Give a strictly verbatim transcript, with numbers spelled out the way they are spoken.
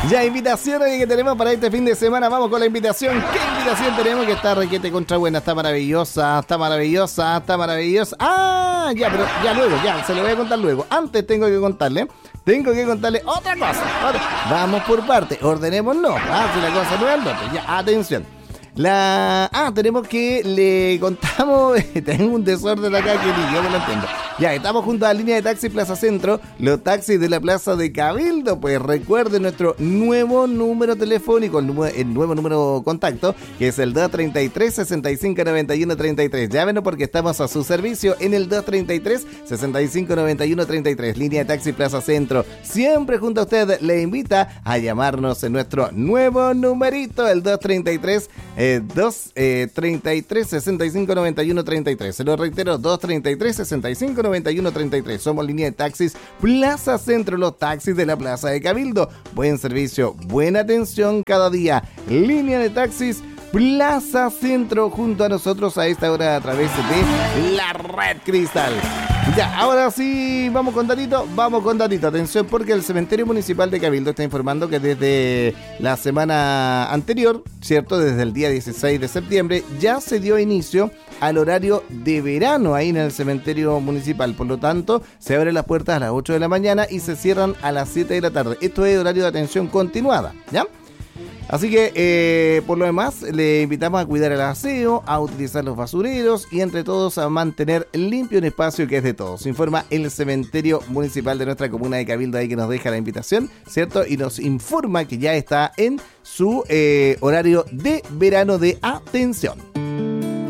Ya, invitaciones que tenemos para este fin de semana. Vamos con la invitación. ¿Qué invitación tenemos? Que está requete contra buena, está maravillosa, está maravillosa, está maravillosa. Ah, ya, pero ya luego, ya, se lo voy a contar luego. Antes tengo que contarle, tengo que contarle otra cosa. Otra. Vamos por parte, ordenémonos. Ah, si la cosa no es al norte. Ya, atención. La... Ah, tenemos que le contamos. Tengo un desorden acá que ni yo me lo entiendo. Ya, estamos junto a la línea de taxi Plaza Centro, los taxis de la Plaza de Cabildo. Pues recuerden nuestro nuevo número telefónico, el, número, el nuevo número contacto, que es el dos treinta y tres, sesenta y cinco noventa y uno treinta y tres. Llámenos porque estamos a su servicio en el dos treinta y tres, sesenta y cinco noventa y uno treinta y tres. Línea de taxi Plaza Centro, siempre junto a usted, le invita a llamarnos en nuestro nuevo numerito, el dos treinta y tres, eh, dos treinta y tres, sesenta y cinco noventa y uno treinta y tres. Se lo reitero, dos treinta y tres, sesenta y cinco noventa y uno treinta y tres. Somos línea de taxis Plaza Centro, los taxis de la Plaza de Cabildo. Buen servicio, buena atención cada día. Línea de taxis Plaza Centro, junto a nosotros a esta hora a través de la Red Cristal. Ya, ahora sí, vamos con datito, vamos con datito. Atención, porque el Cementerio Municipal de Cabildo está informando que desde la semana anterior, ¿cierto? Desde el día dieciséis de septiembre, ya se dio inicio al horario de verano ahí en el Cementerio Municipal. Por lo tanto, se abren las puertas a las ocho de la mañana y se cierran a las siete de la tarde. Esto es horario de atención continuada, ¿ya? Así que, eh, por lo demás, le invitamos a cuidar el aseo, a utilizar los basureros y entre todos a mantener limpio un espacio que es de todos. Informa el Cementerio Municipal de nuestra comuna de Cabildo, ahí que nos deja la invitación, ¿cierto? Y nos informa que ya está en su eh, horario de verano de atención.